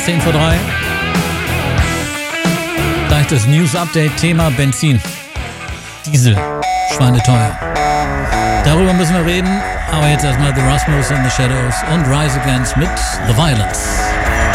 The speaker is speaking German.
10 vor 3. Gleich das News-Update-Thema Benzin. Diesel, schweineteuer. Darüber müssen wir reden, aber jetzt erstmal The Rasmus in the Shadows und Rise Against mit The Violence.